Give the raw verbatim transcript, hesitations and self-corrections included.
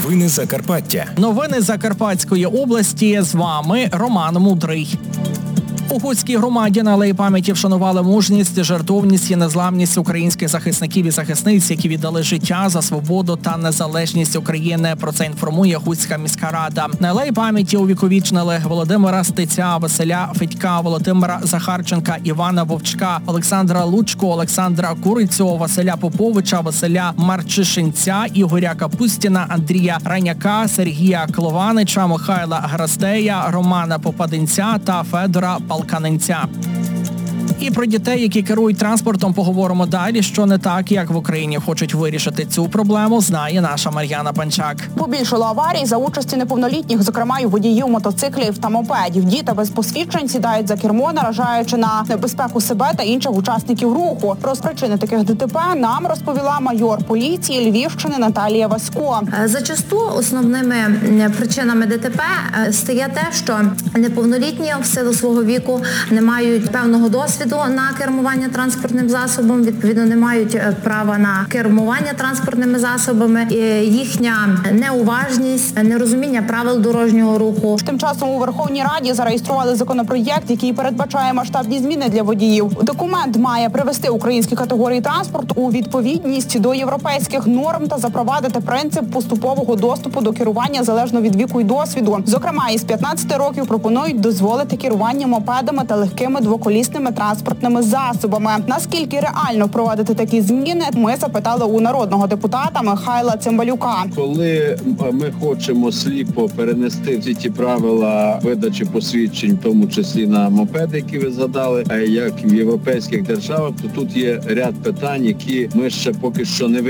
Новини Закарпаття. Новини Закарпатської області. З вами Роман Мудрий. У Хуцькій громаді на Алеї пам'яті вшанували мужність, жертовність і незламність українських захисників і захисниць, які віддали життя за свободу та незалежність України. Про це інформує Хуцька міська рада. На Алеї пам'яті увіковічнили Володимира Стеця, Василя Федька, Володимира Захарченка, Івана Вовчка, Олександра Лучко, Олександра Курицю, Василя Поповича, Василя Марчишинця, Ігоря Капустіна, Андрія Раняка, Сергія Клованича, Михайла Граздея, Романа Попадинця та Федора Палканенця. І про дітей, які керують транспортом, поговоримо далі. Що не так, як в Україні хочуть вирішити цю проблему, знає наша Мар'яна Панчак. Побільшало аварій за участі неповнолітніх, зокрема й водіїв мотоциклів та мопедів. Діти без посвідчень сідають за кермо, наражаючи на небезпеку себе та інших учасників руху. Про причини таких ДТП нам розповіла майор поліції Львівщини Наталія Васько. Зачасту основними причинами ДТП стає те, що неповнолітні в силу свого віку не мають певного досвіду на кермування транспортним засобом, відповідно не мають права на кермування транспортними засобами, і їхня неуважність, нерозуміння правил дорожнього руху. Тим часом у Верховній Раді зареєстрували законопроєкт, який передбачає масштабні зміни для водіїв. Документ має привести українські категорії транспорту у відповідність до європейських норм та запровадити принцип поступового доступу до керування залежно від віку і досвіду. Зокрема, із п'ятнадцяти років пропонують дозволити керування мопедами та легкими двоколісними транспортними засобами. Наскільки реально впровадити такі зміни, ми запитали у народного депутата Михайла Цимбалюка. Коли ми хочемо сліпо перенести всі ті правила видачі посвідчень, в тому числі на мопеди, які ви згадали, як в європейських державах, то тут є ряд питань, які ми ще поки що не